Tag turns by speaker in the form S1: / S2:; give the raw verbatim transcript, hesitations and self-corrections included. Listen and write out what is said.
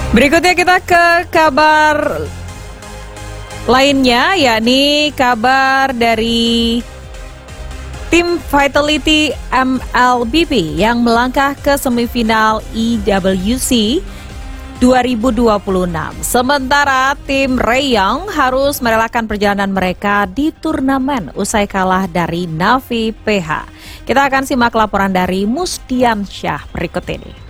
S1: Berikutnya kita ke kabar lainnya, yakni kabar dari tim Vitality M L B P yang melangkah ke semifinal E W C dua ribu dua puluh enam. Sementara tim Rayong harus merelakan perjalanan mereka di turnamen usai kalah dari Navi P H. Kita akan simak laporan dari Musdian Syah berikut ini.